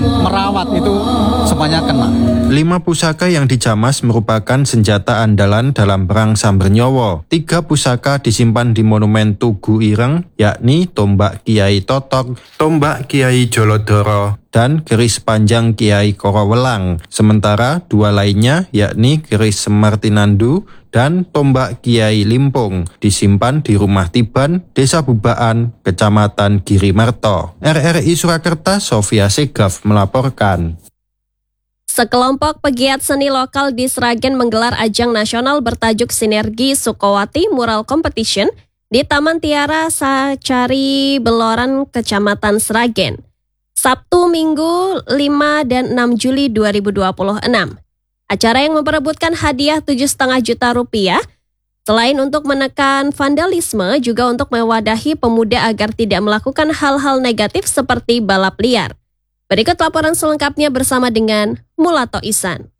merawat itu semuanya kena. 5 pusaka yang dijamas merupakan senjata andalan dalam perang Sambernyowo. 3 pusaka disimpan di Monumen Tugu Ireng, yakni tombak Kiai Totok, tombak Kiai Jolodoro, dan keris panjang Kiai Korowelang. Sementara 2 lainnya, yakni keris Semartinandu dan tombak Kiai Limpung, disimpan di Rumah Tiban, Desa Bubaan, Kecamatan Girimarto. RRI Surakarta, Sofia Segaf melaporkan. Sekelompok pegiat seni lokal di Sragen menggelar ajang nasional bertajuk Sinergi Sukowati Mural Competition di Taman Tiara Sacari Beloran, Kecamatan Sragen, Sabtu, Minggu 5 dan 6 Juli 2026. Acara yang memperebutkan hadiah 7,5 juta rupiah, selain untuk menekan vandalisme, juga untuk mewadahi pemuda agar tidak melakukan hal-hal negatif seperti balap liar. Berikut laporan selengkapnya bersama dengan Mulato Ihsan.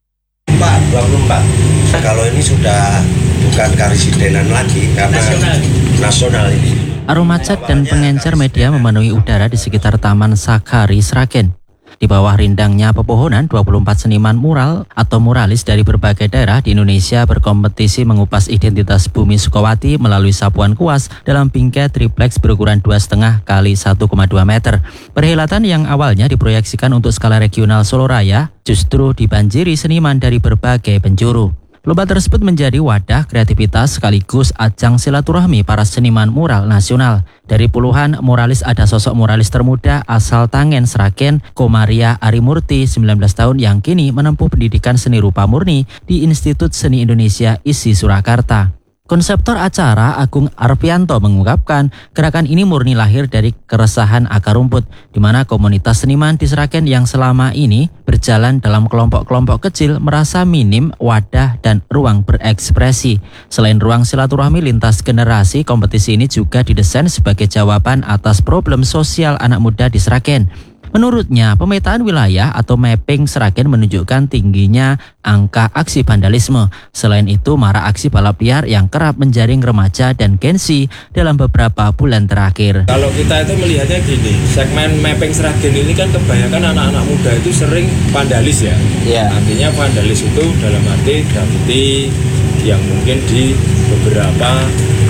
24. Kalau ini sudah bukan karisidenan lagi karena nasional ini. Aroma cat dan pengencer media memenuhi udara di sekitar Taman Sakari Sragen. Di bawah rindangnya pepohonan, 24 seniman mural atau muralis dari berbagai daerah di Indonesia berkompetisi mengupas identitas bumi Sukowati melalui sapuan kuas dalam bingkai triplex berukuran 2,5 kali 1,2 meter. Perhelatan yang awalnya diproyeksikan untuk skala regional Solo Raya justru dibanjiri seniman dari berbagai penjuru. Lomba tersebut menjadi wadah kreativitas sekaligus ajang silaturahmi para seniman mural nasional. Dari puluhan muralis ada sosok muralis termuda asal Tangen, Sragen, Komaria Arimurti, 19 tahun yang kini menempuh pendidikan seni rupa murni di Institut Seni Indonesia ISI Surakarta. Konseptor acara Agung Arpianto mengungkapkan gerakan ini murni lahir dari keresahan akar rumput, di mana komunitas seniman di Sragen yang selama ini berjalan dalam kelompok-kelompok kecil merasa minim wadah dan ruang berekspresi. Selain ruang silaturahmi lintas generasi, kompetisi ini juga didesain sebagai jawaban atas problem sosial anak muda di Sragen. Menurutnya, pemetaan wilayah atau mapping Sragen menunjukkan tingginya angka aksi vandalisme. Selain itu, marak aksi balap liar yang kerap menjaring remaja dan Gen Z dalam beberapa bulan terakhir. Kalau kita itu melihatnya gini, segmen mapping Sragen ini kan kebanyakan anak-anak muda itu sering vandalis ya. Artinya vandalis itu dalam arti graffiti yang mungkin di beberapa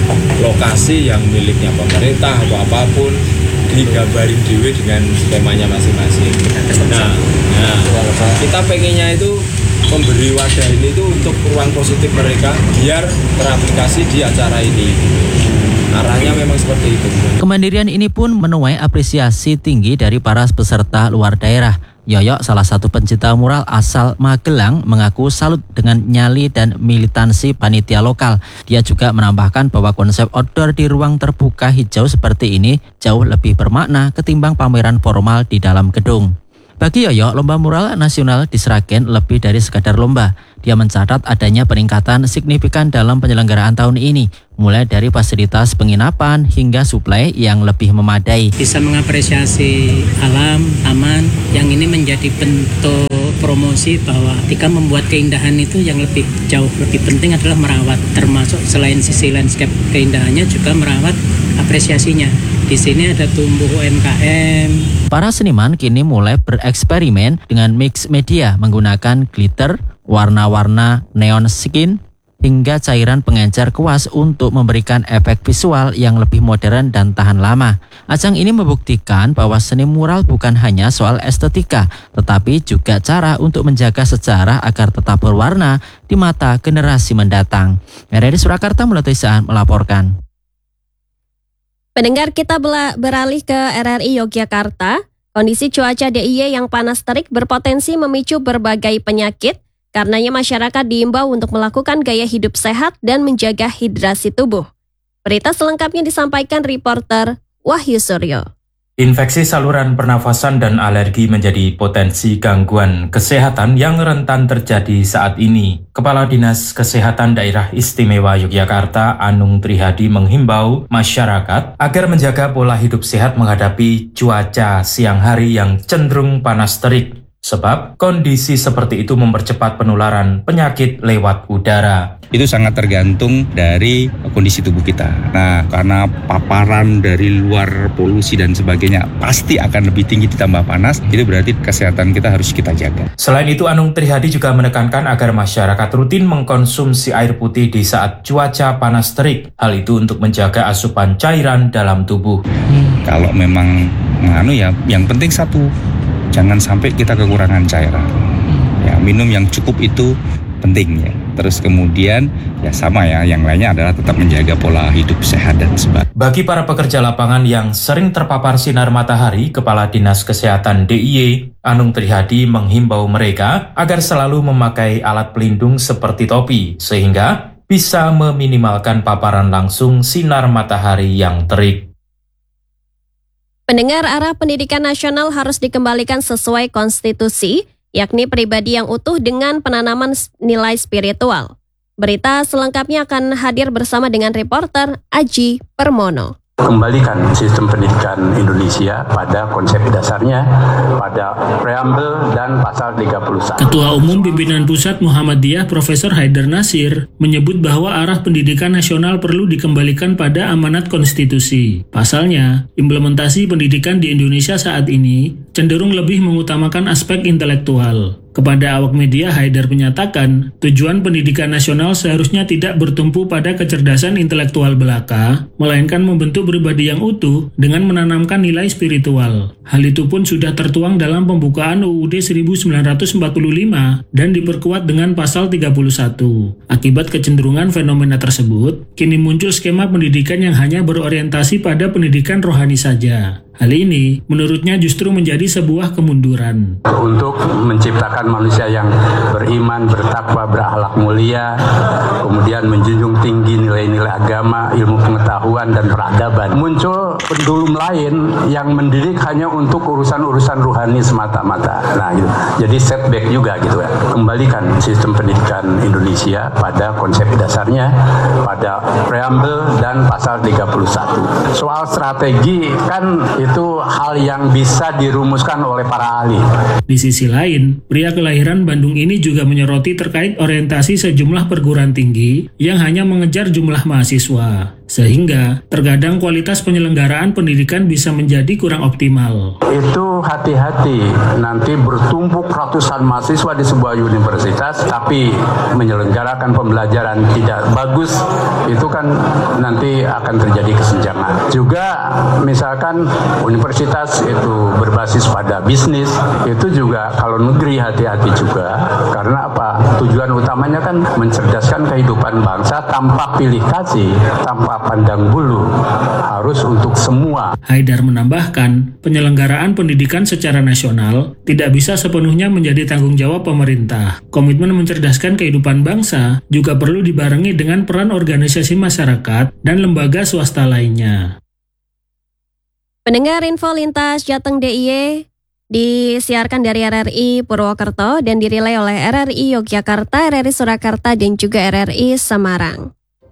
lokasi yang miliknya pemerintah atau apapun, digambarin dewe dengan skemanya masing-masing. Nah, kita pengennya itu memberi wadah ini itu untuk ruang positif mereka biar teraplikasi di acara ini. Arahnya memang seperti itu. Kemandirian ini pun menuai apresiasi tinggi dari para peserta luar daerah. Yoyo, salah satu pencinta mural asal Magelang, mengaku salut dengan nyali dan militansi panitia lokal. Dia juga menambahkan bahwa konsep outdoor di ruang terbuka hijau seperti ini jauh lebih bermakna ketimbang pameran formal di dalam gedung. Bagi Yoyo, lomba mural nasional di Sragen lebih dari sekadar lomba. Dia mencatat adanya peningkatan signifikan dalam penyelenggaraan tahun ini, mulai dari fasilitas penginapan hingga suplai yang lebih memadai. Bisa mengapresiasi alam, taman, yang ini menjadi bentuk promosi bahwa ketika membuat keindahan itu yang jauh lebih penting adalah merawat, termasuk selain sisi landscape keindahannya juga merawat apresiasinya. Di sini ada tumbuh UMKM. Para seniman kini mulai bereksperimen dengan mix media menggunakan glitter, warna-warna neon skin, hingga cairan pengencer kuas untuk memberikan efek visual yang lebih modern dan tahan lama. Ajang ini membuktikan bahwa seni mural bukan hanya soal estetika, tetapi juga cara untuk menjaga sejarah agar tetap berwarna di mata generasi mendatang. RRI Surakarta, Mulato Ihsan melaporkan. Pendengar, kita beralih ke RRI Yogyakarta. Kondisi cuaca DIY yang panas terik berpotensi memicu berbagai penyakit. Karenanya masyarakat diimbau untuk melakukan gaya hidup sehat dan menjaga hidrasi tubuh. Berita selengkapnya disampaikan reporter Wahyu Suryo. Infeksi saluran pernafasan dan alergi menjadi potensi gangguan kesehatan yang rentan terjadi saat ini. Kepala Dinas Kesehatan Daerah Istimewa Yogyakarta, Anung Trihadi, menghimbau masyarakat agar menjaga pola hidup sehat menghadapi cuaca siang hari yang cenderung panas terik. sebab kondisi seperti itu mempercepat penularan penyakit lewat udara. Itu sangat tergantung dari kondisi tubuh kita. Nah, karena paparan dari luar polusi dan sebagainya pasti akan lebih tinggi ditambah panas, itu berarti kesehatan kita harus kita jaga. Selain itu, Anung Trihadi juga menekankan agar masyarakat rutin mengkonsumsi air putih di saat cuaca panas terik. Hal itu untuk menjaga asupan cairan dalam tubuh. Kalau memang yang penting satu, jangan sampai kita kekurangan cairan. Ya, minum yang cukup itu penting ya. Terus kemudian ya sama ya, yang lainnya adalah tetap menjaga pola hidup sehat dan sebagainya. Bagi para pekerja lapangan yang sering terpapar sinar matahari, Kepala Dinas Kesehatan DIY Anung Trihadi menghimbau mereka agar selalu memakai alat pelindung seperti topi sehingga bisa meminimalkan paparan langsung sinar matahari yang terik. Pendengar, arah pendidikan nasional harus dikembalikan sesuai konstitusi, yakni pribadi yang utuh dengan penanaman nilai spiritual. Berita selengkapnya akan hadir bersama dengan reporter Aji Permono. Kembalikan sistem pendidikan Indonesia pada konsep dasarnya, pada preambel dan pasal 31. Ketua Umum Pimpinan Pusat Muhammadiyah Profesor Haidar Nasir menyebut bahwa arah pendidikan nasional perlu dikembalikan pada amanat konstitusi. Pasalnya, implementasi pendidikan di Indonesia saat ini cenderung lebih mengutamakan aspek intelektual. Kepada awak media, Haidar menyatakan tujuan pendidikan nasional seharusnya tidak bertumpu pada kecerdasan intelektual belaka, melainkan membentuk pribadi yang utuh dengan menanamkan nilai spiritual. Hal itu pun sudah tertuang dalam pembukaan UUD 1945 dan diperkuat dengan pasal 31. Akibat kecenderungan fenomena tersebut, kini muncul skema pendidikan yang hanya berorientasi pada pendidikan rohani saja. Hal ini menurutnya justru menjadi sebuah kemunduran. Untuk menciptakan manusia yang beriman, bertakwa, berakhlak mulia, kemudian menjunjung tinggi nilai-nilai agama, ilmu pengetahuan, dan peradaban. Muncul pendulum lain yang mendidik hanya untuk urusan-urusan rohani semata-mata. Nah, gitu. Jadi setback juga gitu ya. Kembalikan sistem pendidikan Indonesia pada konsep dasarnya, pada preambel dan pasal 31. Soal strategi kan itu hal yang bisa dirumuskan oleh para ahli. Di sisi lain, pria kelahiran Bandung ini juga menyoroti terkait orientasi sejumlah perguruan tinggi yang hanya mengejar jumlah mahasiswa. Sehingga terkadang kualitas penyelenggaraan pendidikan bisa menjadi kurang optimal. Itu hati-hati, nanti bertumpuk ratusan mahasiswa di sebuah universitas, tapi menyelenggarakan pembelajaran tidak bagus, itu kan nanti akan terjadi kesenjangan. Juga misalkan universitas itu berbasis pada bisnis, itu juga kalau negeri hati-hati juga. Karena apa? Tujuan utamanya kan mencerdaskan kehidupan bangsa tanpa pilih kasih, tanpa pandang bulu, harus untuk semua. Haidar menambahkan, penyelenggaraan pendidikan secara nasional tidak bisa sepenuhnya menjadi tanggung jawab pemerintah. Komitmen mencerdaskan kehidupan bangsa juga perlu dibarengi dengan peran organisasi masyarakat dan lembaga swasta lainnya. Pendengar, info lintas Jateng DIY disiarkan dari RRI Purwokerto dan dirilai oleh RRI Yogyakarta, RRI Surakarta, dan juga RRI Semarang.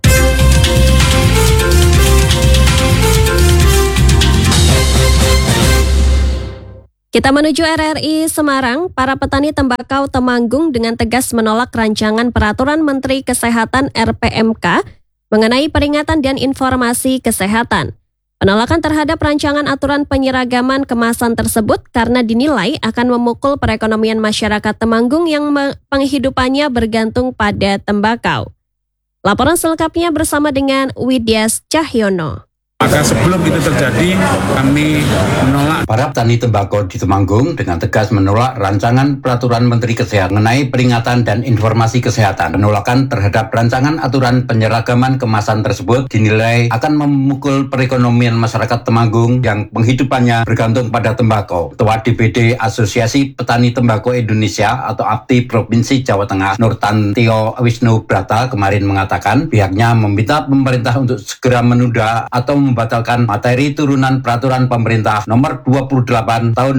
Kita menuju RRI Semarang. Para petani tembakau Temanggung dengan tegas menolak rancangan peraturan Menteri Kesehatan RPMK mengenai peringatan dan informasi kesehatan. Penolakan terhadap rancangan aturan penyeragaman kemasan tersebut karena dinilai akan memukul perekonomian masyarakat Temanggung yang penghidupannya bergantung pada tembakau. Laporan selengkapnya bersama dengan Widyas Cahyono. Maka sebelum itu terjadi, kami menolak. Para petani tembakau di Temanggung dengan tegas menolak rancangan peraturan Menteri Kesehatan mengenai peringatan dan informasi kesehatan. Penolakan terhadap rancangan aturan penyeragaman kemasan tersebut dinilai akan memukul perekonomian masyarakat Temanggung yang penghidupannya bergantung pada tembakau. Ketua DPD Asosiasi Petani Tembakau Indonesia atau APTI Provinsi Jawa Tengah, Nurtantio Wisnu Brata kemarin mengatakan pihaknya meminta pemerintah untuk segera menunda atau membatalkan materi turunan peraturan pemerintah nomor 28 tahun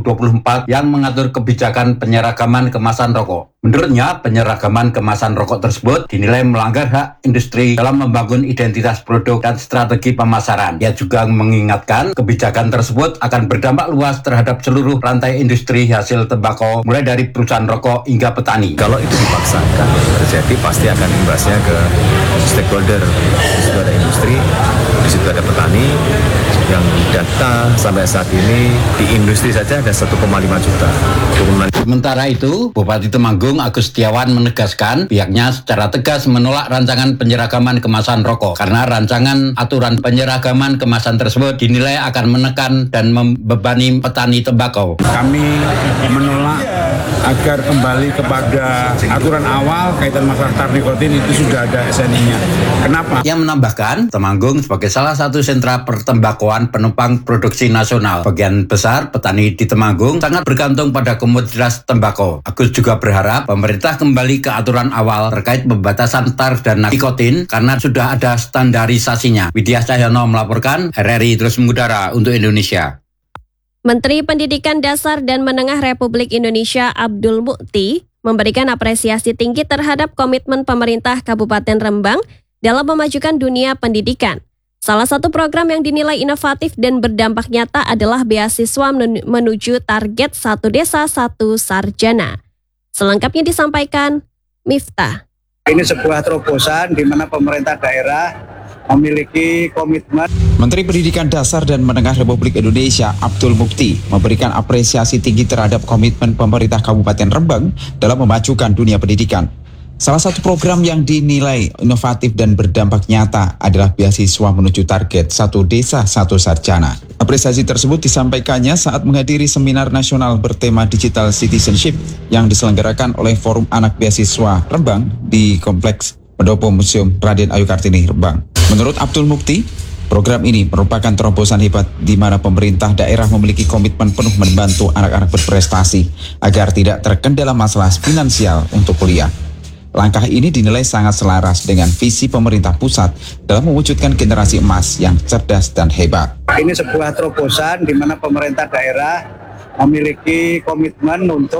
2024 yang mengatur kebijakan penyeragaman kemasan rokok. Menurutnya, penyeragaman kemasan rokok tersebut dinilai melanggar hak industri dalam membangun identitas produk dan strategi pemasaran. Ia juga mengingatkan kebijakan tersebut akan berdampak luas terhadap seluruh rantai industri hasil tembakau, mulai dari perusahaan rokok hingga petani. Kalau itu dipaksakan terjadi, pasti akan imbasnya ke stakeholder. Di situ ada industri, di situ ada petani, yang data sampai saat ini di industri saja ada 1,5 juta. Sementara itu, Bupati Temanggung Agus Setiawan menegaskan pihaknya secara tegas menolak rancangan penyeragaman kemasan rokok karena rancangan aturan penyeragaman kemasan tersebut dinilai akan menekan dan membebani petani tembakau. Kami menolak agar kembali kepada aturan awal kaitan masalah tar nikotin itu sudah ada SNI-nya. Kenapa? Ia menambahkan, Temanggung sebagai salah satu sentra pertembakauan penopang produksi nasional. Bagian besar petani di Temanggung sangat bergantung pada komoditas tembakau. Agus juga berharap pemerintah kembali ke aturan awal terkait pembatasan tar dan nikotin karena sudah ada standarisasinya. Widya Cahyono melaporkan, RRI Terus Mengudara untuk Indonesia. Menteri Pendidikan Dasar dan Menengah Republik Indonesia Abdul Mukti memberikan apresiasi tinggi terhadap komitmen pemerintah Kabupaten Rembang dalam memajukan dunia pendidikan. Salah satu program yang dinilai inovatif dan berdampak nyata adalah beasiswa menuju target satu desa satu sarjana. Selengkapnya disampaikan Miftah. Ini sebuah terobosan di mana pemerintah daerah memiliki komitmen. Menteri Pendidikan Dasar dan Menengah Republik Indonesia Abdul Mukti memberikan apresiasi tinggi terhadap komitmen pemerintah Kabupaten Rembang dalam memajukan dunia pendidikan. Salah satu program yang dinilai inovatif dan berdampak nyata adalah beasiswa menuju target satu desa satu sarjana. Apresiasi tersebut disampaikannya saat menghadiri seminar nasional bertema Digital Citizenship yang diselenggarakan oleh Forum Anak Beasiswa Rembang di Kompleks Pendopo Museum Raden Ayu Kartini Rembang. Menurut Abdul Mukti, program ini merupakan terobosan hebat di mana pemerintah daerah memiliki komitmen penuh membantu anak-anak berprestasi agar tidak terkendala masalah finansial untuk kuliah. Langkah ini dinilai sangat selaras dengan visi pemerintah pusat dalam mewujudkan generasi emas yang cerdas dan hebat. Ini sebuah terobosan di mana pemerintah daerah memiliki komitmen untuk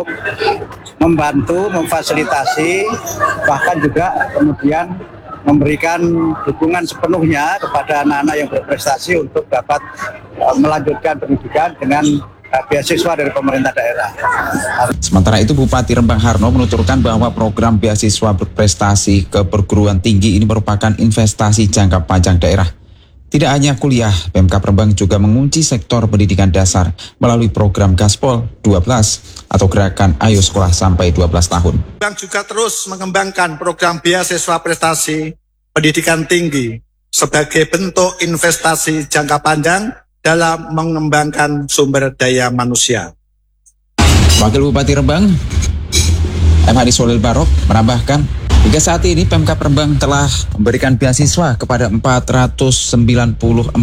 membantu, memfasilitasi, bahkan juga kemudian memberikan dukungan sepenuhnya kepada anak-anak yang berprestasi untuk dapat melanjutkan pendidikan dengan beasiswa dari pemerintah daerah. Sementara itu, Bupati Rembang Harno menuturkan bahwa program beasiswa berprestasi ke perguruan tinggi ini merupakan investasi jangka panjang daerah. Tidak hanya kuliah, Pemkab Rembang juga mengunci sektor pendidikan dasar melalui program Gaspol 12 atau gerakan Ayo Sekolah Sampai 12 tahun. Rembang juga terus mengembangkan program beasiswa prestasi pendidikan tinggi sebagai bentuk investasi jangka panjang dalam mengembangkan sumber daya manusia. Wakil Bupati Rembang, M. Hadi Solil Barok, menambahkan, hingga saat ini Pemkab Rembang telah memberikan beasiswa kepada 494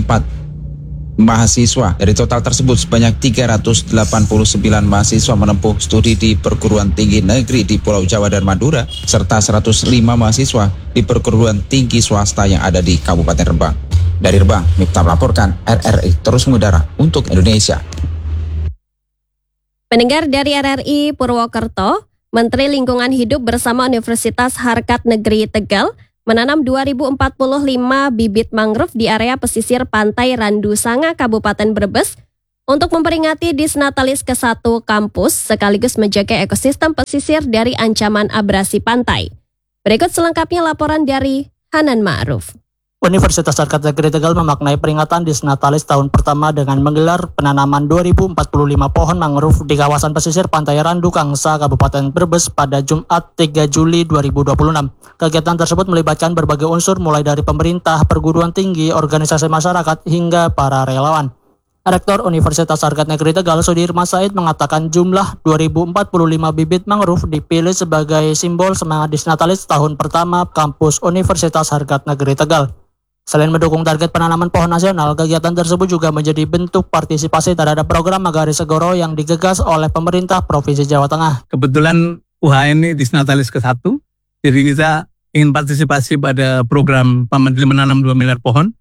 mahasiswa. Dari total tersebut, sebanyak 389 mahasiswa menempuh studi di perguruan tinggi negeri di Pulau Jawa dan Madura, serta 105 mahasiswa di perguruan tinggi swasta yang ada di Kabupaten Rembang. Dari Rembang, Miftah melaporkan, RRI Terus Mengudara untuk Indonesia. Pendengar dari RRI Purwokerto, Menteri Lingkungan Hidup bersama Universitas Harkat Negeri Tegal menanam 2045 bibit mangrove di area pesisir pantai Randu Sanga, Kabupaten Brebes untuk memperingati Disnatalis ke-1 kampus sekaligus menjaga ekosistem pesisir dari ancaman abrasi pantai. Berikut selengkapnya laporan dari Hanan Ma'ruf. Universitas Harkat Negeri Tegal memaknai peringatan Disnatalis tahun pertama dengan menggelar penanaman 2045 pohon mangrove di kawasan pesisir pantai Randu Kangsa, Kabupaten Brebes pada Jumat 3 Juli 2026. Kegiatan tersebut melibatkan berbagai unsur mulai dari pemerintah, perguruan tinggi, organisasi masyarakat, hingga para relawan. Rektor Universitas Harkat Negeri Tegal Sudirman Said mengatakan jumlah 2045 bibit mangrove dipilih sebagai simbol semangat Disnatalis tahun pertama kampus Universitas Harkat Negeri Tegal. Selain mendukung target penanaman pohon nasional, kegiatan tersebut juga menjadi bentuk partisipasi terhadap program Magari Segoro yang digagas oleh pemerintah Provinsi Jawa Tengah. Kebetulan UHN ini Disnatalis ke-1, jadi kita ingin partisipasi pada program Pak Menteri menanam 2 miliar pohon.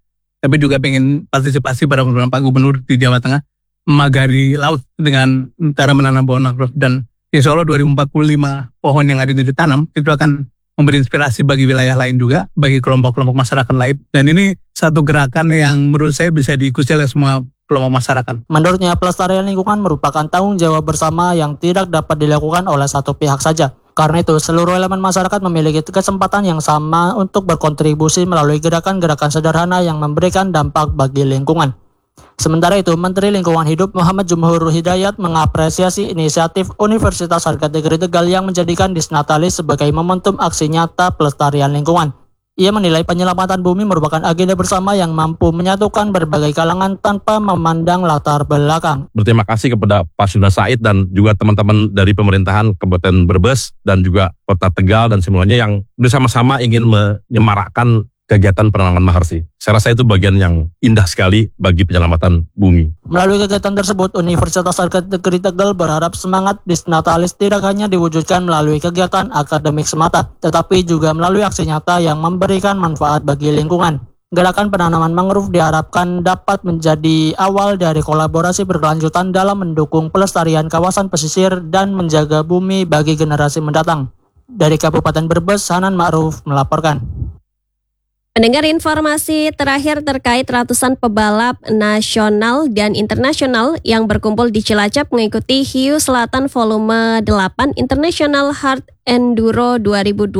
tapi juga pengen partisipasi pada program Pak Gubernur di Jawa Tengah memagari laut dengan cara menanam pohon mangrove, dan insya Allah 2045 pohon yang ada di ditanam itu akan memberi inspirasi bagi wilayah lain juga, bagi kelompok-kelompok masyarakat lain. Dan ini satu gerakan yang menurut saya bisa diikuti oleh semua kelompok masyarakat. Menurutnya, pelestarian lingkungan merupakan tanggung jawab bersama yang tidak dapat dilakukan oleh satu pihak saja. Karena itu, seluruh elemen masyarakat memiliki kesempatan yang sama untuk berkontribusi melalui gerakan-gerakan sederhana yang memberikan dampak bagi lingkungan. Sementara itu, Menteri Lingkungan Hidup Muhammad Jumhur Hidayat mengapresiasi inisiatif Universitas Harga Negeri Tegal yang menjadikan Disnatalis sebagai momentum aksi nyata pelestarian lingkungan. Ia menilai penyelamatan bumi merupakan agenda bersama yang mampu menyatukan berbagai kalangan tanpa memandang latar belakang. Berterima kasih kepada Pak Sunda Said dan juga teman-teman dari pemerintahan Kabupaten Brebes dan juga Kota Tegal dan semuanya yang bersama-sama ingin menyemarakkan kegiatan penanaman maharsi. Saya rasa itu bagian yang indah sekali bagi penyelamatan bumi. Melalui kegiatan tersebut, Universitas Harga Negeri Tegal berharap semangat Disnatalis tidak hanya diwujudkan melalui kegiatan akademik semata, tetapi juga melalui aksi nyata yang memberikan manfaat bagi lingkungan. Gerakan penanaman mangrove diharapkan dapat menjadi awal dari kolaborasi berkelanjutan dalam mendukung pelestarian kawasan pesisir dan menjaga bumi bagi generasi mendatang. Dari Kabupaten Brebes, Hanan Ma'ruf melaporkan. Mendengar informasi terakhir terkait ratusan pebalap nasional dan internasional yang berkumpul di Cilacap mengikuti Hiu Selatan Volume 8 International Hard Enduro 2026.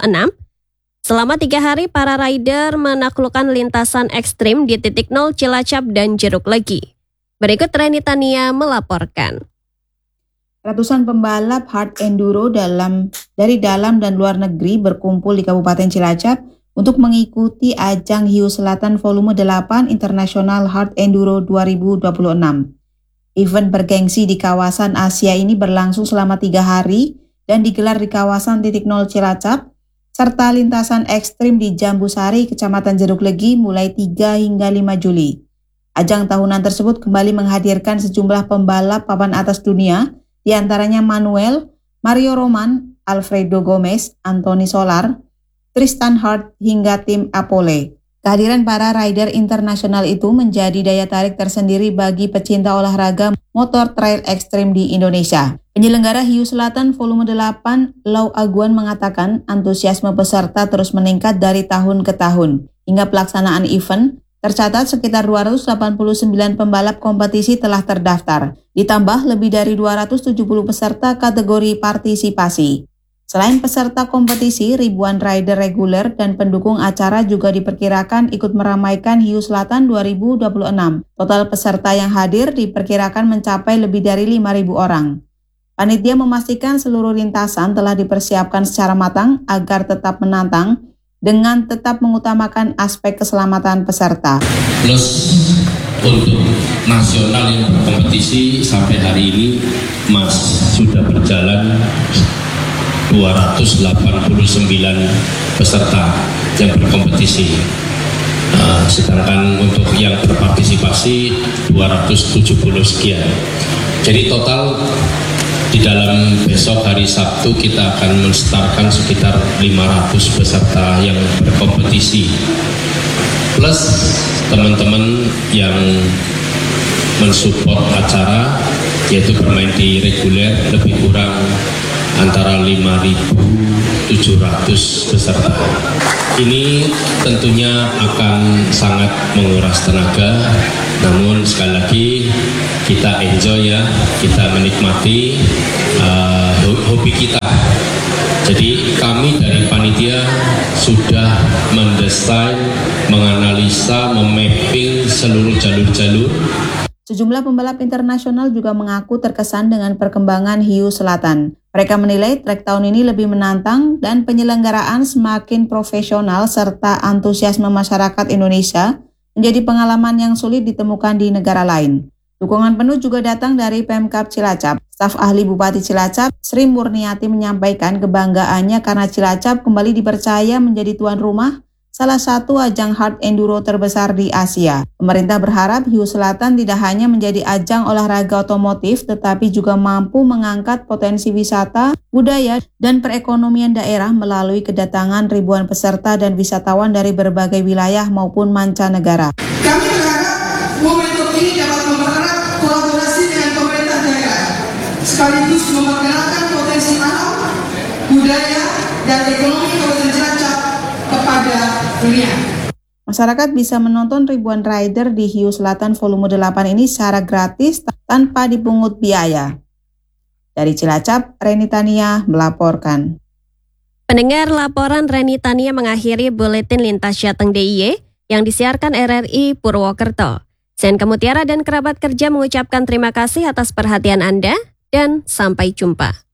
Selama 3 hari, para rider menaklukkan lintasan ekstrim di titik 0 Cilacap dan Jeruk Legi. Berikut Reni Tania melaporkan. Ratusan pembalap hard enduro dari dalam dan luar negeri berkumpul di Kabupaten Cilacap untuk mengikuti ajang Hiu Selatan Volume 8 International Hard Enduro 2026. Event bergengsi di kawasan Asia ini berlangsung selama 3 hari dan digelar di kawasan titik 0 Cilacap, serta lintasan ekstrim di Jambusari, Kecamatan Jeruk Legi mulai 3 hingga 5 Juli. Ajang tahunan tersebut kembali menghadirkan sejumlah pembalap papan atas dunia, di antaranya Manuel, Mario Roman, Alfredo Gomez, Anthony Solar, Tristan Hart hingga tim Apole. Kehadiran para rider internasional itu menjadi daya tarik tersendiri bagi pecinta olahraga motor trail ekstrim di Indonesia. Penyelenggara Hiu Selatan Volume 8, Lau Aguan mengatakan antusiasme peserta terus meningkat dari tahun ke tahun. Hingga pelaksanaan event, tercatat sekitar 289 pembalap kompetisi telah terdaftar, ditambah lebih dari 270 peserta kategori partisipasi. Selain peserta kompetisi, ribuan rider reguler dan pendukung acara juga diperkirakan ikut meramaikan Hiu Selatan 2026. Total peserta yang hadir diperkirakan mencapai lebih dari 5.000 orang. Panitia memastikan seluruh lintasan telah dipersiapkan secara matang agar tetap menantang dengan tetap mengutamakan aspek keselamatan peserta. Plus untuk nasional yang berkompetisi sampai hari ini sudah berjalan 289 peserta yang berkompetisi. Sedangkan untuk yang berpartisipasi 270 sekian. Jadi total di dalam besok hari Sabtu kita akan menstartkan sekitar 500 peserta yang berkompetisi. Plus teman-teman yang mensupport acara, yaitu bermain di reguler lebih kurang antara 5.700 peserta. Ini tentunya akan sangat menguras tenaga, namun sekali lagi kita enjoy ya, kita menikmati hobi kita. Jadi kami dari panitia sudah mendesain, menganalisa, memapping seluruh jalur-jalur. Sejumlah pembalap internasional juga mengaku terkesan dengan perkembangan Hiu Selatan. Mereka menilai trek tahun ini lebih menantang dan penyelenggaraan semakin profesional serta antusiasme masyarakat Indonesia menjadi pengalaman yang sulit ditemukan di negara lain. Dukungan penuh juga datang dari Pemkab Cilacap. Staf ahli Bupati Cilacap, Sri Murniati menyampaikan kebanggaannya karena Cilacap kembali dipercaya menjadi tuan rumah salah satu ajang hard enduro terbesar di Asia. Pemerintah berharap Hiu Selatan tidak hanya menjadi ajang olahraga otomotif, tetapi juga mampu mengangkat potensi wisata, budaya, dan perekonomian daerah melalui kedatangan ribuan peserta dan wisatawan dari berbagai wilayah maupun mancanegara. Kami berharap momentum ini dapat mempererat kolaborasi dengan pemerintah daerah, sekaligus memperkenalkan potensi alam, budaya, dan ekonomi Kabupaten Cilacap kepada dunia. Masyarakat bisa menonton ribuan rider di Hiu Selatan volume 8 ini secara gratis tanpa dipungut biaya. Dari Cilacap, Reni Tania melaporkan. Pendengar, laporan Reni Tania mengakhiri Buletin Lintas Jateng DIY yang disiarkan RRI Purwokerto. Senka Mutiara dan kerabat kerja mengucapkan terima kasih atas perhatian Anda dan sampai jumpa.